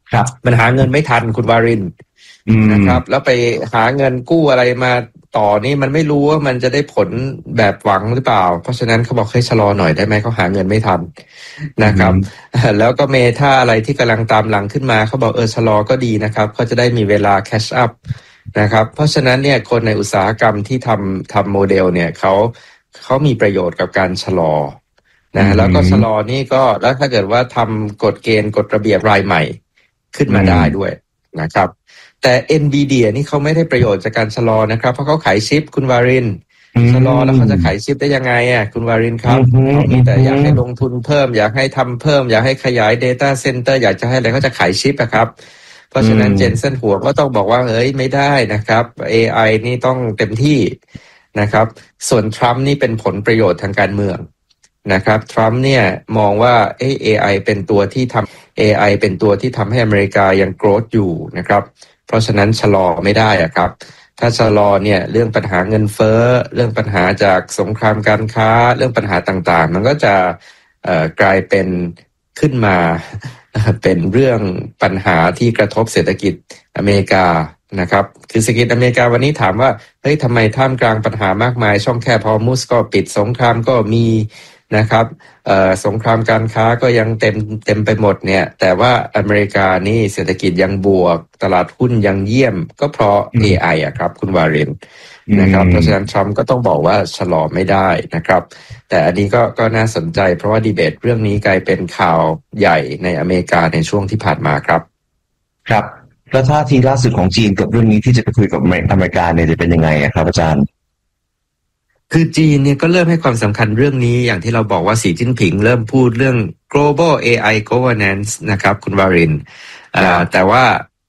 ครับมันหาเงินไม่ทันคุณวารินนะครับแล้วไปหาเงินกู้อะไรมาต่อนี่มันไม่รู้ว่ามันจะได้ผลแบบหวังหรือเปล่าเพราะฉะนั้นเขาบอกให้ชะลอหน่อยได้ไหมเขาหาเงินไม่ทันนะครับแล้วก็เมทาอะไรที่กำลังตามหลังขึ้นมาเขาบอกชะลอก็ดีนะครับเขาจะได้มีเวลาแคชอัพนะครับเพราะฉะนั้นเนี่ยคนในอุตสาหกรรมที่ทำโมเดลเนี่ยเขามีประโยชน์กับการชะลอนะแล้วก็ชะลอนี่ก็แล้วถ้าเกิดว่าทำกฎเกณฑ์กฎระเบียบรายใหม่ขึ้นมาได้ด้วยนะครับแต่ NVIDIA นี่เขาไม่ได้ประโยชน์จากการชะลอนะครับเพราะเขาขายชิปคุณวารินชะลอแล้วเขาจะขายชิปได้ยังไงคุณวารินครับเขามีแต่อยากให้ลงทุนเพิ่มอยากให้ทำเพิ่มอยากให้ขยาย Data Center อยากจะให้อะไรเขาจะขายชิปครับเพราะฉะนั้นเจนเซนหัวก็ต้องบอกว่าไม่ได้นะครับ AI นี่ต้องเต็มที่นะครับส่วนทรัมป์นี่เป็นผลประโยชน์ทางการเมืองนะครับทรัมป์เนี่ยมองว่าAI เป็นตัวที่ทำ AI เป็นตัวที่ทำให้อเมริกายังโกรธอยู่นะครับเพราะฉะนั้นชะลอไม่ได้ครับถ้าชะลอเนี่ยเรื่องปัญหาเงินเฟ้อเรื่องปัญหาจากสงครามการค้าเรื่องปัญหาต่างๆมันก็จะกลายเป็นขึ้นมาเป็นเรื่องปัญหาที่กระทบเศรษฐกิจอเมริกานะครับคือเศรษฐกิจอเมริกาวันนี้ถามว่าทำไมท่ามกลางปัญหามากมายช่องแคบฮอร์มุซก็ปิดสงครามก็มีนะครับสงครามการค้าก็ยังเต็มไปหมดเนี่ยแต่ว่าอเมริกานี่เศรษฐกิจยังบวกตลาดหุ้นยังเยี่ยมก็เพราะ AI ครับคุณวารินนะครับเพราะฉะนั้นทรัมป์ก็ต้องบอกว่าชะลอไม่ได้นะครับแต่อันนี้ก็น่าสนใจเพราะว่าดีเบตเรื่องนี้กลายเป็นข่าวใหญ่ในอเมริกาในช่วงที่ผ่านมาครับครับแล้วท่าทีล่าสุดของจีนกับเรื่องนี้ที่จะไปคุยกับอเมริกาเนี่ยจะเป็นยังไงครับอาจารย์คือจีนเนี่ยก็เริ่มให้ความสำคัญเรื่องนี้อย่างที่เราบอกว่าสีจิ้นผิงเริ่มพูดเรื่อง global AI governance นะครับคุณวารินแต่ว่า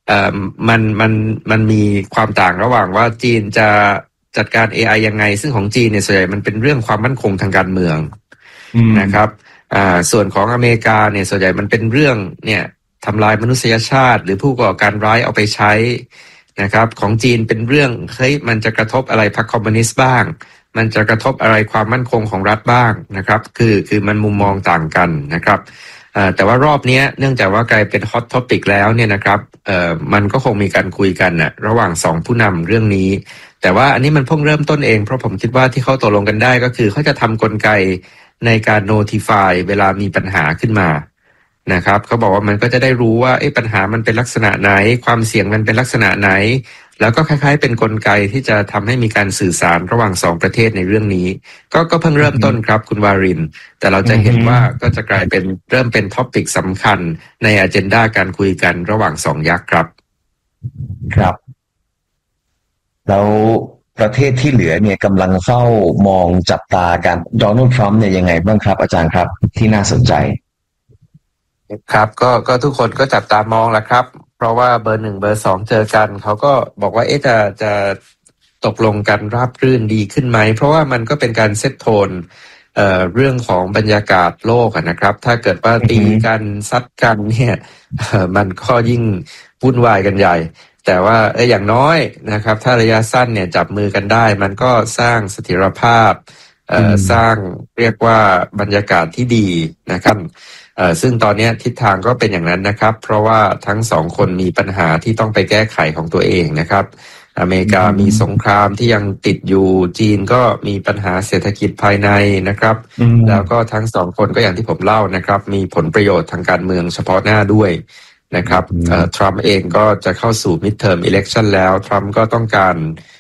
มันมีความต่างระหว่างว่าจีนจะจัดการ AI ยังไงซึ่งของจีนเนี่ยส่วนใหญ่มันเป็นเรื่องความมั่นคงทางการเมืองนะครับส่วนของอเมริกาเนี่ยส่วนใหญ่มันเป็นเรื่องเนี่ยทำลายมนุษยชาติหรือผู้ก่อการร้ายเอาไปใช้นะครับของจีนเป็นเรื่องมันจะกระทบอะไรพรรคคอมมิวนิสต์บ้างมันจะกระทบอะไรความมั่นคงของรัฐบ้างนะครับคือมันมุมมองต่างกันนะครับแต่ว่ารอบนี้เนื่องจากว่ากลายเป็นฮอตท็อปิกแล้วเนี่ยนะครับมันก็คงมีการคุยกันนะระหว่าง2ผู้นำเรื่องนี้แต่ว่าอันนี้มันเพิ่งเริ่มต้นเองเพราะผมคิดว่าที่เขาตกลงกันได้ก็คือเขาจะทำกลไกในการ notify เวลามีปัญหาขึ้นมานะครับเขาบอกว่ามันก็จะได้รู้ว่าปัญหามันเป็นลักษณะไหนความเสี่ยงมันเป็นลักษณะไหนแล้วก็คล้ายๆเป็นกลไกที่จะทำให้มีการสื่อสารระหว่าง2ประเทศในเรื่องนี้ก็เพิ่งเริ่มต้นครับคุณวารินแต่เราจะเห็นว่าก็จะกลายเป็นเริ่มเป็นท็อปิกสำคัญในอเจนดาการคุยกันระหว่าง2ยักษ์ครับครับแล้วประเทศที่เหลือเนี่ยกำลังเฝ้ามองจับตากันโดนัลด์ทรัมป์เนี่ยยังไงบ้างครับอาจารย์ครับที่น่าสนใจครับก็ทุกคนก็จับตามองแหละครับเพราะว่าเบอร์1เบอร์2เจอกันเขาก็บอกว่าจะตกลงกันราบรื่นดีขึ้นไหมเพราะว่ามันก็เป็นการเซตโทนเรื่องของบรรยากาศโลกนะครับถ้าเกิดว่าตีกันซัดกันเนี่ยมันก็ยิ่งวุ่นวายกันใหญ่แต่ว่าอย่างน้อยนะครับถ้าระยะสั้นเนี่ยจับมือกันได้มันก็สร้างเสถียรภาพสร้างเรียกว่าบรรยากาศที่ดีนะครับซึ่งตอนนี้ทิศทางก็เป็นอย่างนั้นนะครับเพราะว่าทั้ง2คนมีปัญหาที่ต้องไปแก้ไขของตัวเองนะครับอเมริกามีสงครามที่ยังติดอยู่จีนก็มีปัญหาเศรษฐกิจภายในนะครับแล้วก็ทั้ง2คนก็อย่างที่ผมเล่านะครับมีผลประโยชน์ทางการเมืองเฉพาะหน้าด้วยนะครับทรัมป์เองก็จะเข้าสู่ midterm election แล้วทรัมป์ก็ต้องการ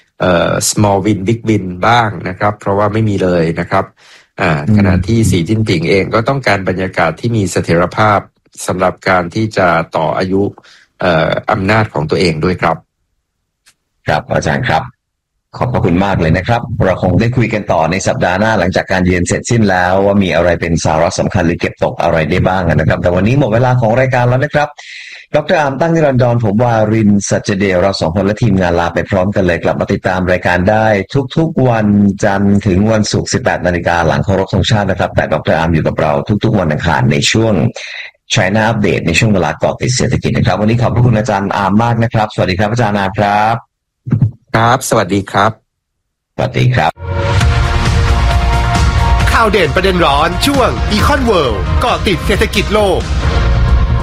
small win big win บ้างนะครับเพราะว่าไม่มีเลยนะครับขณะที่สีจิ้นผิงเองก็ต้องการบรรยากาศที่มีเสถียรภาพสำหรับการที่จะต่ออายุอำนาจของตัวเองด้วยครับครับอาจารย์ครับขอบพระคุณมากเลยนะครับเราคงได้คุยกันต่อในสัปดาห์หน้าหลังจากการเรียนเสร็จสิ้นแล้วว่ามีอะไรเป็นสาระสำคัญหรือเก็บตกอะไรได้บ้างนะครับแต่วันนี้หมดเวลาของรายการแล้วนะครับดร.อามตั้งนิรันดรผมวารินสัจเดชเรา2คนและทีมงานลาไปพร้อมกันเลยกลับมาติดตามรายการได้ทุกๆวันจันทร์ถึงวันศุกร์ 18 นาฬิกาหลังเคารพธงชาตินะครับแต่ดร.อามอยู่กับเราทุกๆวันอังคารในช่วง China Update ในช่วงเวลาเกาะติดเศรษฐกิจนะครับวันนี้ขอบพระคุณอาจารย์อามมากนะครับสวัสดีครับอาจารย์อามครับครับสวัสดีครับสวัสดีครับข่าวเด่นประเด็นร้อนช่วง Econ World เกาะติดเศรษฐกิจโลก